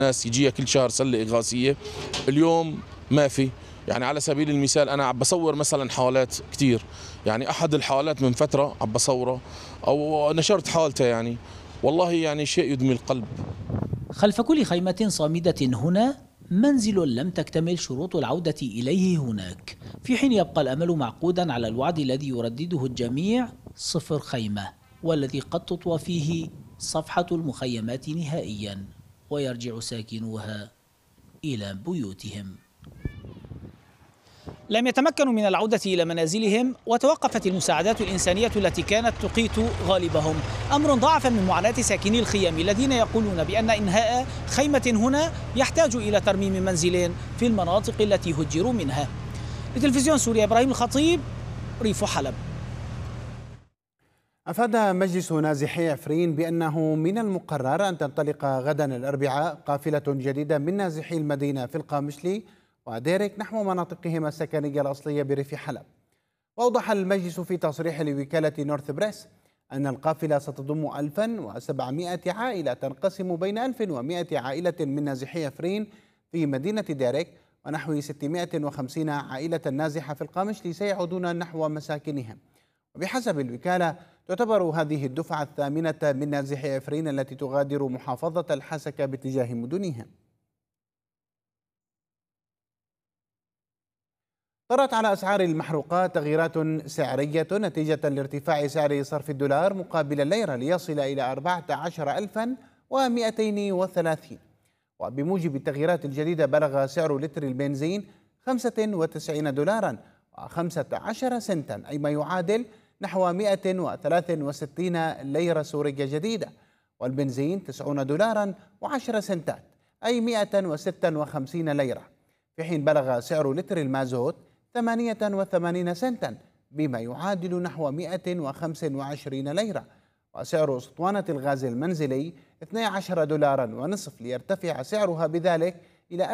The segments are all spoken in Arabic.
ناس يجيها كل شهر سلة إغاثية، اليوم ما في. يعني على سبيل المثال أنا عم بصور مثلا حالات كثير، يعني أحد الحالات من فترة عم بصوره أو نشرت حالته، يعني والله يعني شيء يدمي القلب. خلف كل خيمة صامدة هنا منزل لم تكتمل شروط العودة إليه هناك، في حين يبقى الأمل معقودا على الوعد الذي يردده الجميع: صفر خيمة، والذي قد تطوى فيه صفحة المخيمات نهائيا ويرجع ساكنوها إلى بيوتهم. لم يتمكنوا من العودة إلى منازلهم، وتوقفت المساعدات الإنسانية التي كانت تقيت غالبهم، أمر ضاعف من معاناة ساكني الخيام الذين يقولون بأن إنهاء خيمة هنا يحتاج إلى ترميم منزل في المناطق التي هجروا منها. لتلفزيون سوريا، إبراهيم الخطيب، ريف حلب. أفاد مجلس نازحي عفرين بأنه من المقرر أن تنطلق غدا الأربعاء قافلة جديدة من نازحي المدينة في القامشلي وديريك نحو مناطقهم السكنية الأصلية بريف حلب. وأوضح المجلس في تصريح لوكالة نورث بريس أن القافلة ستضم 1700 عائلة تنقسم بين 1100 عائلة من نازحي عفرين في مدينة ديريك، ونحو 650 عائلة نازحة في القامشلي سيعودون نحو مساكنهم. وبحسب الوكالة تعتبر هذه الدفعة الثامنة من نازحي عفرين التي تغادر محافظة الحسكة باتجاه مدنهم. طرأت على أسعار المحروقات تغييرات سعرية نتيجة لارتفاع سعر صرف الدولار مقابل الليرة ليصل إلى 14230. وبموجب التغييرات الجديدة بلغ سعر لتر البنزين 95 دولارا و15 سنتا، أي ما يعادل نحو 163 ليرة سورية جديدة، والبنزين 90 دولارا و10 سنتات، أي 156 ليرة، في حين بلغ سعر لتر المازوت 88 سنتا بما يعادل نحو 125 ليرة، وسعر أسطوانة الغاز المنزلي 12 دولارا ونصف ليرتفع سعرها بذلك إلى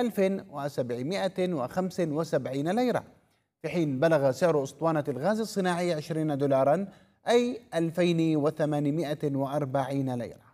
1775 ليرة، في حين بلغ سعر أسطوانة الغاز الصناعي 20 دولارا أي 2840 ليرة.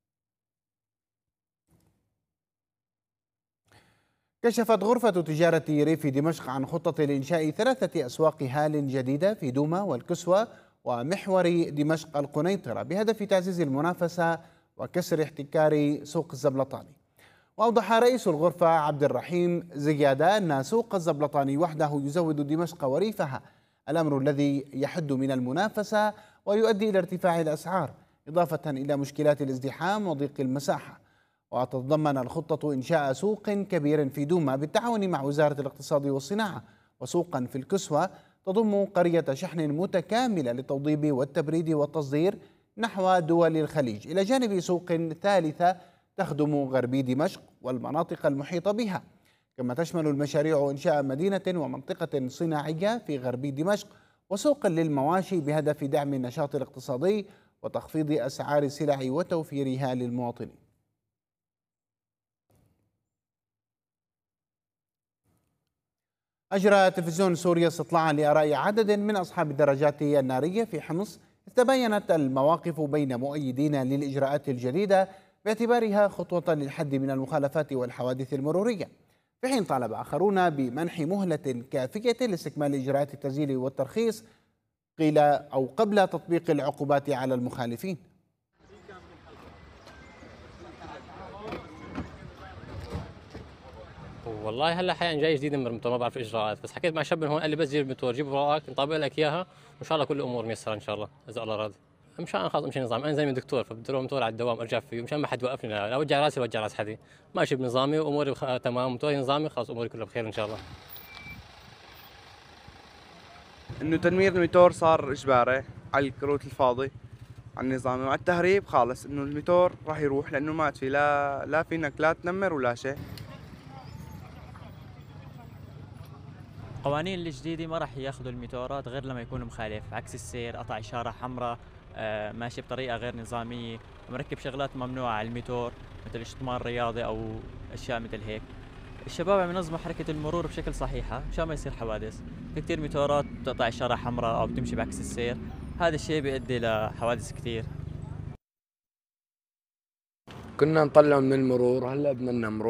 كشفت غرفة تجارة ريف دمشق عن خطة لإنشاء 3 أسواق هال جديدة في دوما والكسوة ومحور دمشق القنيطرة بهدف تعزيز المنافسة وكسر احتكار سوق الزبلطاني. وأوضح رئيس الغرفة عبد الرحيم زيادة أن سوق الزبلطاني وحده يزود دمشق وريفها، الأمر الذي يحد من المنافسة ويؤدي إلى ارتفاع الأسعار، إضافة إلى مشكلات الازدحام وضيق المساحة. وتتضمن الخطة إنشاء سوق كبير في دوما بالتعاون مع وزارة الاقتصاد والصناعة، وسوقا في الكسوة تضم قرية شحن متكاملة للتوضيب والتبريد والتصدير نحو دول الخليج، إلى جانب سوق ثالثة تخدم غربي دمشق والمناطق المحيطة بها. كما تشمل المشاريع إنشاء مدينة ومنطقة صناعية في غربي دمشق وسوق للمواشي بهدف دعم النشاط الاقتصادي وتخفيض أسعار السلع وتوفيرها للمواطنين. أجرى تلفزيون سوريا استطلاعا لآراء عدد من أصحاب الدراجات النارية في حمص، تباينت المواقف بين مؤيدين للإجراءات الجديدة باعتبارها خطوة للحد من المخالفات والحوادث المرورية، في حين طالب آخرون بمنح مهلة كافية لاستكمال إجراءات التسجيل والترخيص قيل أو قبل تطبيق العقوبات على المخالفين. والله هلا حاليا جاي جديد من الموتور، ما بعرف الاجراءات، بس حكيت مع شاب من هون قال لي بس جيب الموتور، جيب اوراقك نطبق لك اياها وان شاء الله كل الامور ميسره ان شاء الله اذا الله راضي. مشان خلص امشي نظام، انا زي من دكتور فبدي اروح موتور على الدوام ارجع فيه، مشان ما حد يوقفني، لا اوجع راسي وجع راس حدي، ماشي بنظامي واموري تمام، موتوري نظامي، خلص اموري كلها بخير ان شاء الله. انه تنوير الموتور صار اجباري على الكروت الفاضي على النظام، مع التهريب خالص انه الموتور راح يروح لانه ما في لا فينك لا تنمر ولا شيء. القوانين الجديدة ما راح ياخذوا الميتورات غير لما يكون مخالف، عكس السير، قطع إشارة حمراء، ماشي بطريقة غير نظامية، مركب شغلات ممنوعة على الميتور مثل الشطمان الرياضي أو أشياء مثل هيك. الشباب عم ينظموا حركة المرور بشكل صحيحة مشان ما يصير حوادث، في كثير ميتورات بتقطع إشارة حمراء أو بتمشي بعكس السير، هذا الشيء بيؤدي لحوادث كثير. كنا نطلعه من المرور، هلا بدنا نمره.